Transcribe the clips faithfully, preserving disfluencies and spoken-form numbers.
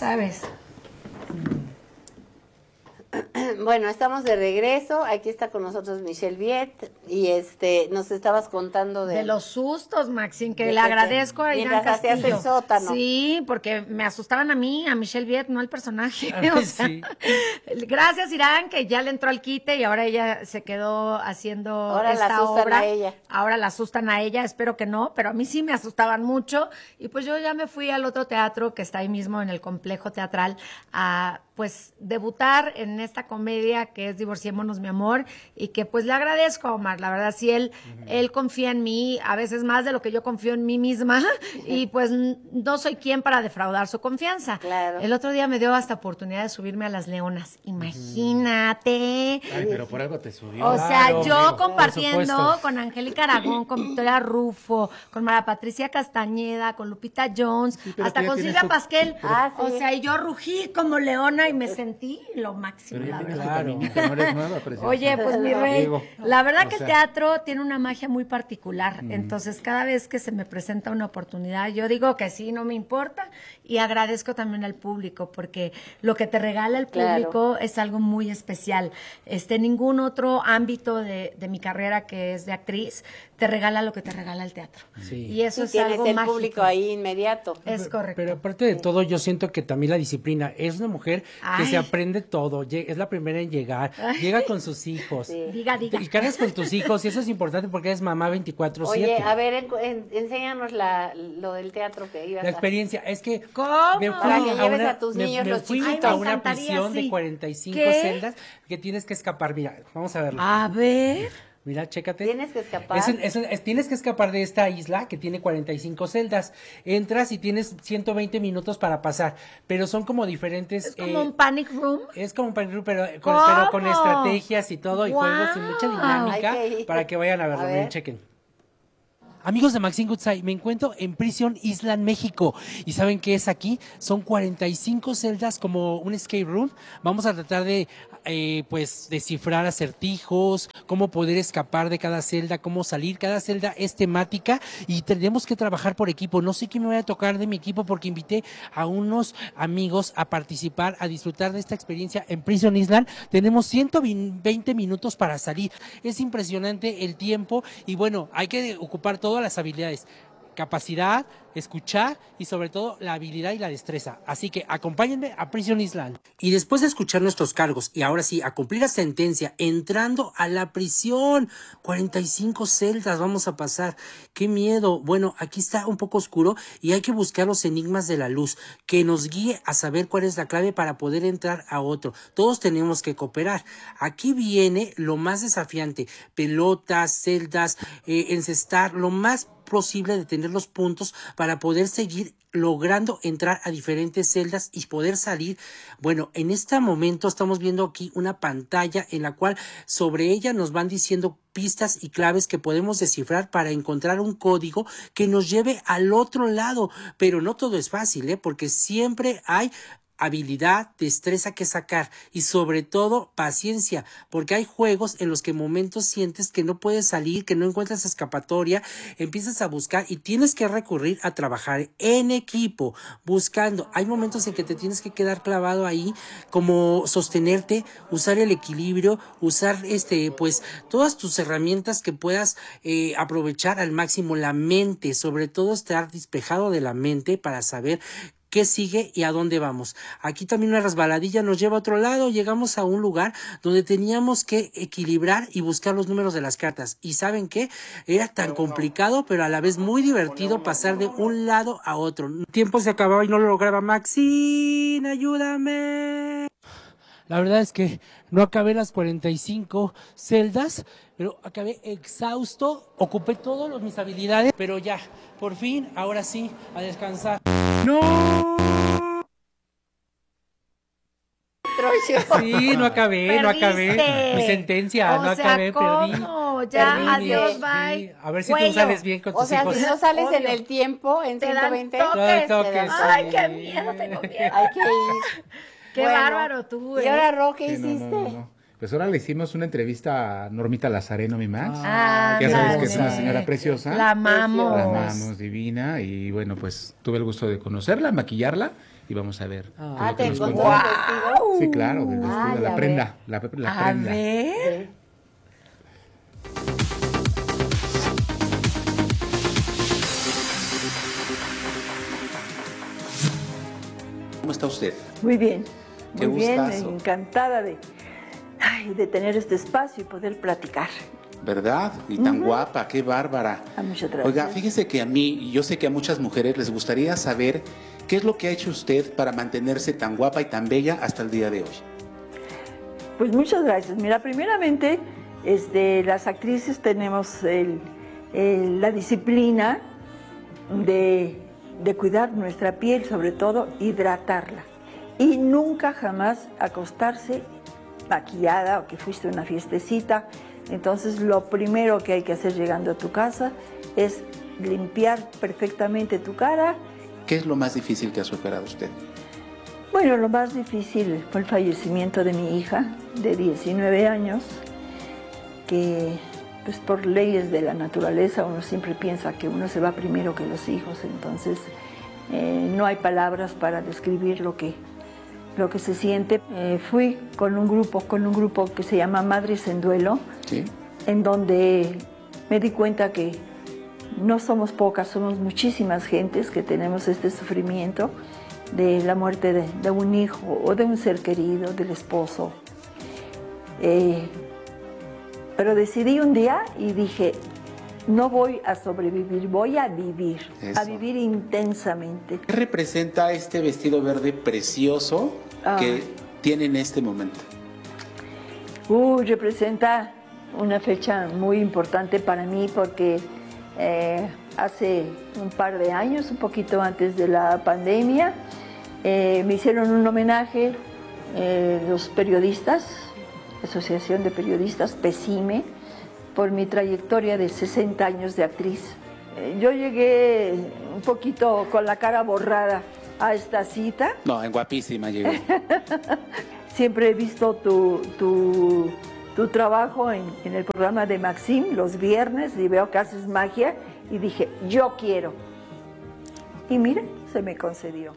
sabes. Bueno, estamos de regreso. Aquí está con nosotros Michelle Viet y este nos estabas contando de, de los sustos, Maxine, que de le que agradezco te, a Irán mientras hacías Castillo. el sótano. Sí, porque me asustaban a mí, a Michelle Viet, no al personaje. Ay, O sea, sí. Gracias, Irán, que ya le entró al quite y ahora ella se quedó haciendo Ahora la esta asustan obra. a ella. Ahora la asustan a ella, espero que no, pero a mí sí me asustaban mucho. Y pues yo ya me fui al otro teatro que está ahí mismo en el complejo teatral a pues debutar en esta comedia que es Divorciémonos, mi amor, y que pues le agradezco a Omar, la verdad, si él, uh-huh. él confía en mí, a veces más de lo que yo confío en mí misma, y pues no soy quien para defraudar su confianza. Claro. El otro día me dio hasta oportunidad de subirme a Las Leonas, imagínate. Ay, pero por algo te subió. O sea, claro, yo amigo, compartiendo con Angélica Aragón, con Victoria Rufo, con María Patricia Castañeda, con Lupita Jones, sí, hasta con Silvia tu... Pasquel. Ah, sí. O sea, y yo rugí como leona y me sentí lo máximo, pero la verdad. Claro. No eres nueva, Oye, pues mi rey, Digo, la verdad o que sea, el teatro tiene una magia muy particular, mm. entonces cada vez que se me presenta una oportunidad, yo digo que sí, no me importa, y agradezco también al público, porque lo que te regala el público claro. es algo muy especial. Este, ningún otro ámbito de, de mi carrera, que es de actriz, te regala lo que te regala el teatro. Sí. Y eso sí, es algo el mágico. Público ahí inmediato. Es correcto. Pero aparte de todo, yo siento que también la disciplina es una mujer Ay. que se aprende todo, es la primera en llegar, Ay. llega con sus hijos. Sí. Diga, diga. Y cargas con tus hijos, y eso es importante porque eres mamá veinticuatro siete. Oye, a ver, en, en, enséñanos la, lo del teatro que ibas La a... experiencia, es que ¿Cómo? me fui Para que a lleves una, a tus me, niños me los fui chiquitos. a una encantaría, prisión sí. de cuarenta y cinco ¿Qué? celdas que tienes que escapar. Mira, vamos a verlo. A ver... Mira, chécate. Tienes que escapar. Es, es, es, tienes que escapar de esta isla que tiene cuarenta y cinco celdas. Entras y tienes ciento veinte minutos para pasar, pero son como diferentes. Es como eh, un panic room. Es como un panic room, pero con, pero con estrategias y todo, y wow. juegos y mucha dinámica que para que vayan a verlo. A ver. Miren, chequen. Amigos de Maxine Goodside, me encuentro en Prison Island, México. ¿Y saben qué es aquí? Son cuarenta y cinco celdas como un escape room. Vamos a tratar de, eh, pues, descifrar acertijos, cómo poder escapar de cada celda, cómo salir. Cada celda es temática y tenemos que trabajar por equipo. No sé qué me voy a tocar de mi equipo porque invité a unos amigos a participar, a disfrutar de esta experiencia en Prison Island. Tenemos ciento veinte minutos para salir. Es impresionante el tiempo y bueno, hay que ocupar todo todas las habilidades, capacidad, escuchar y sobre todo la habilidad y la destreza. Así que acompáñenme a Prison Island. Y después de escuchar nuestros cargos y ahora sí, a cumplir la sentencia, entrando a la prisión, cuarenta y cinco celdas vamos a pasar. ¡Qué miedo! Bueno, aquí está un poco oscuro y hay que buscar los enigmas de la luz, que nos guíe a saber cuál es la clave para poder entrar a otro. Todos tenemos que cooperar. Aquí viene lo más desafiante, pelotas, celdas, eh, encestar, lo más posible de tener los puntos para poder seguir logrando entrar a diferentes celdas y poder salir. Bueno, en este momento estamos viendo aquí una pantalla en la cual sobre ella nos van diciendo pistas y claves que podemos descifrar para encontrar un código que nos lleve al otro lado, pero no todo es fácil, ¿eh? Porque siempre hay habilidad, destreza que sacar y sobre todo paciencia, porque hay juegos en los que momentos sientes que no puedes salir, que no encuentras escapatoria, empiezas a buscar y tienes que recurrir a trabajar en equipo, buscando. Hay momentos en que te tienes que quedar clavado ahí, como sostenerte, usar el equilibrio, usar este, pues, todas tus herramientas que puedas eh, aprovechar al máximo, la mente, sobre todo estar despejado de la mente para saber qué sigue y a dónde vamos. Aquí también una resbaladilla nos lleva a otro lado. Llegamos a un lugar donde teníamos que equilibrar y buscar los números de las cartas. ¿Y saben qué? Era tan complicado, pero a la vez muy divertido pasar de un lado a otro. El tiempo se acababa y no lo lograba. Maxine, ayúdame. La verdad es que no acabé las cuarenta y cinco celdas, pero acabé exhausto. Ocupé todas mis habilidades, pero ya, por fin, ahora sí, a descansar. ¡No! Sí, no acabé, Perdiste. no acabé. Mi sentencia, o no sea, acabé, ¿cómo? perdí. Ya, perdí, adiós, sí. bye. A ver si Cuello. tú sales bien con tus O sea, hijos. si no sales Obvio. en el tiempo, en Te dan ciento veinte, toques. toques, te dan sí. Ay, qué miedo, tengo miedo. hay que ir. Qué Bueno, bárbaro tú, Y ¿eh? ahora, Ro, ¿qué Sí, no, hiciste? no, no, no. Pues ahora le hicimos una entrevista a Normita Lazareno, mi Max. Ah, ya sabes claro, que es una sí. señora preciosa. La amamos. La amamos, divina. Y bueno, pues tuve el gusto de conocerla, maquillarla y vamos a ver. Ah, Ah, lo que ¿te nos encontró cuenta. el vestido? Sí, claro, del vestido, Ay, la a prenda, la, la A prenda. ver. ¿Cómo está usted? Muy bien, Qué muy bien, gustazo. encantada de, ay, de tener este espacio y poder platicar. ¿Verdad? Y tan guapa, qué bárbara. Ah, muchas gracias. Oiga, fíjese que a mí, y yo sé que a muchas mujeres les gustaría saber qué es lo que ha hecho usted para mantenerse tan guapa y tan bella hasta el día de hoy. Pues muchas gracias. Mira, primeramente, este, las actrices tenemos el- el- la disciplina de, de cuidar nuestra piel, sobre todo hidratarla. Y nunca jamás acostarse maquillada o que fuiste a una fiestecita. Entonces, lo primero que hay que hacer llegando a tu casa es limpiar perfectamente tu cara. ¿Qué es lo más difícil que ha superado usted? Bueno, lo más difícil fue el fallecimiento de mi hija de diecinueve años, que pues por leyes de la naturaleza uno siempre piensa que uno se va primero que los hijos, entonces eh, no hay palabras para describir lo que, lo que se siente. Eh, fui con un grupo, con un grupo que se llama Madres en Duelo, ¿Sí? en donde me di cuenta que no somos pocas, somos muchísimas gentes que tenemos este sufrimiento de la muerte de, de un hijo o de un ser querido, del esposo. Eh, pero decidí un día y dije, no voy a sobrevivir, voy a vivir, Eso. a vivir intensamente. ¿Qué representa este vestido verde precioso Ah. que tiene en este momento? Uy, representa una fecha muy importante para mí porque eh, hace un par de años, un poquito antes de la pandemia, eh, me hicieron un homenaje eh, los periodistas, Asociación de Periodistas, PESIME, por mi trayectoria de sesenta años de actriz. Eh, yo llegué un poquito con la cara borrada a esta cita. No, en guapísima llegó. Siempre he visto tu, tu, tu trabajo en, en el programa de Maxim los viernes y veo que haces magia y dije, yo quiero. Y mira, se me concedió.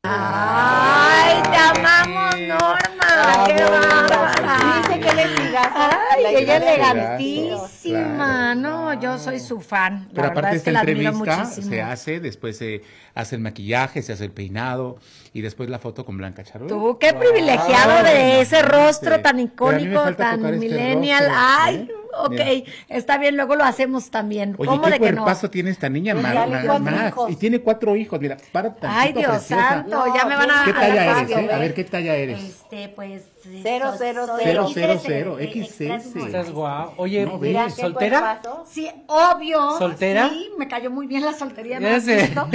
Ay, te amamos, Norma. Qué bárbara. Dice que le digas. Ay, ella es Claro, elegantísima. claro. No, yo soy su fan. Pero La verdad aparte es que esta la admiro entrevista muchísimo. se hace, después se hace el maquillaje, se hace el peinado y después la foto con Blanca Charoy. Tú, qué privilegiado de ese rostro tan Pero a mí me icónico, falta tan tocar este millennial. rostro, Ay, ¿eh? ok, Mira. está bien, luego lo hacemos también. Oye, ¿Cómo qué de que no? cuerpazo tiene esta niña, Pues Mar- ya le Mar- cuatro Max. hijos. Y tiene cuatro hijos, mira, para tantito, Ay, Dios preciosa. santo, No, ya me van a... ¿Qué a la talla eres, radio, eh? A ver, ¿qué talla eres? Este, pues... Cero, soy- cero, soy cero. X S, Cero, cero, eh, X S. extra small. Estás guau. Oye, No, Mira, qué ¿soltera? cuerpazo. Sí, obvio. ¿Soltera? Sí, me cayó muy bien la soltería. ¿no Ya has sé. visto?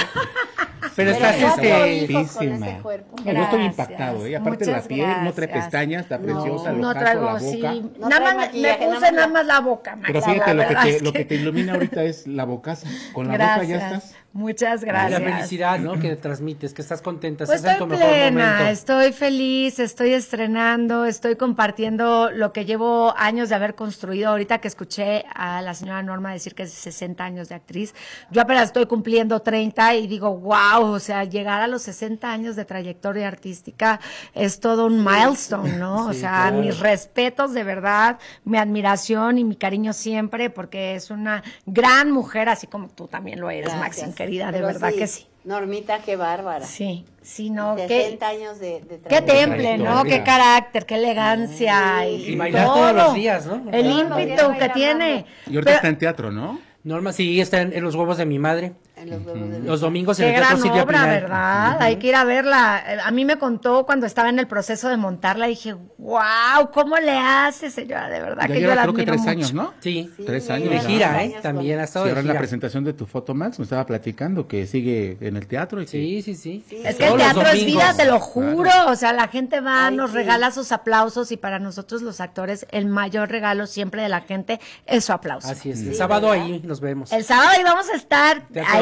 Pero estás cuatro este... hijos con Guapísima. ese cuerpo. No, yo estoy Gracias. impactado, ¿eh? Aparte Muchas la piel, no trae gracias. pestañas, está preciosa, el No ojazo, traigo, la boca. sí. No nada trae más me- maquillaje, me nada puse más nada la- más la boca. Max, Pero la fíjate, lo que, verdad te, es lo que te ilumina ahorita es la bocaza. Con la boca ya Gracias. estás. Muchas La gracias. felicidad, ¿no? Que transmites, que estás contenta, Pues estás en estoy tu mejor plena, momento. estoy feliz, estoy estrenando, estoy compartiendo lo que llevo años de haber construido. Ahorita que escuché a la señora Norma decir que es sesenta años de actriz, yo apenas estoy cumpliendo treinta y digo, wow, o sea, llegar a los sesenta años de trayectoria artística es todo un milestone, ¿no? O Sí, sea, claro. mis respetos de verdad, mi admiración y mi cariño siempre, porque es una gran mujer, así como tú también lo eres, Gracias. Maxine, querida, de Pero verdad que sí. Normita, qué bárbara. Sí, sí, no, qué, sesenta años de, de qué trayectoria. temple, ¿no? trayectoria. Qué carácter, qué elegancia y, Y bailar todo. todos los días, ¿no? El Todos los días ímpetu que bailando. tiene. Y ahorita Pero- está en teatro, ¿no? Norma, sí, está en, en los huevos de mi madre. En los huevos de Los domingos en Qué el Teatro gran Silvia obra, Pinal. ¿verdad? Hay que ir a verla. Eh, A mí me contó cuando estaba en el proceso de montarla, dije, wow, ¿cómo le hace, señora? De verdad Ya que yo lleva la creo que admiro tres mucho. años, ¿no? Sí, Sí, Tres ya años. y de lleva gira, dos ¿eh? años También con- ha estado Sí, de ahora en la gira. presentación de tu foto, Max, me estaba platicando que sigue en el teatro y que Sí, sí, sí. Sí. Es que el Todos los teatro es domingos. vida, te lo juro. O sea, la gente va, Ay, nos sí. regala sus aplausos y para nosotros los actores el mayor regalo siempre de la gente es su aplauso. Así es. El Sí, sábado ¿verdad? ahí nos vemos. El sábado ahí vamos a estar Teatro ahí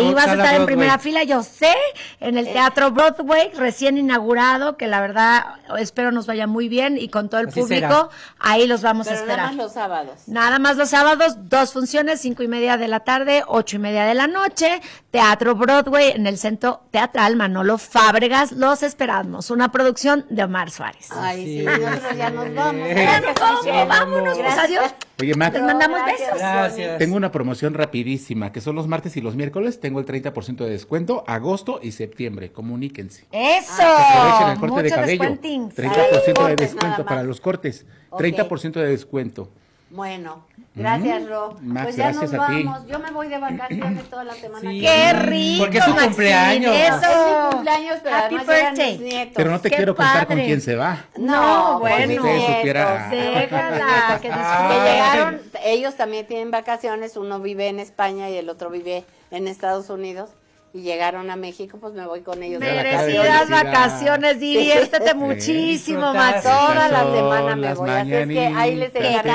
ahí vas a Sala estar en Broadway. primera fila, yo sé, en el Teatro Broadway, recién inaugurado, que la verdad espero nos vaya muy bien y con todo el Así público, será. ahí los vamos Pero a nada esperar. más los sábados. Nada más los sábados, dos funciones, cinco y media de la tarde, ocho y media de la noche, Teatro Broadway en el Centro Teatral Manolo Fábregas, los esperamos, una producción de Omar Suárez. Ay, sí, Así nosotros ya nos vamos. Ya nos vamos, Michelle. vámonos, pues, Gracias. adiós. Oye, Mac, Les mandamos Gracias. besos. Gracias. tengo una promoción rapidísima, que son los martes y los miércoles. Tengo el treinta por ciento de descuento, agosto y septiembre. Comuníquense. Eso, Aprovechen el corte de mucho cabello. descuentings. treinta por ciento de Cortes descuento nada más. para los cortes. Ok. treinta por ciento de descuento. Bueno, gracias, Ro. Max, Pues ya nos gracias a ti. vamos. Yo me voy de vacaciones toda la semana. Sí. que ¡Qué viene. rico, Porque es su Maxine! cumpleaños. Es Eso. mi cumpleaños, pero Happy además llegan birthday. mis nietos. Pero no te Qué quiero contar con padre. quién se va. No, No, bueno. con mis Si usted nietos. supiera. Déjala, que Que disfrute. llegaron, ellos también tienen vacaciones, uno vive en España y el otro vive en Estados Unidos y llegaron a México, pues me voy con ellos. de Merecidas vacaciones. felicidad. vacaciones, diviértete muchísimo, Disfrutar. Max. Toda la Son semana me las voy, así es que ahí les mañanitas. encargo.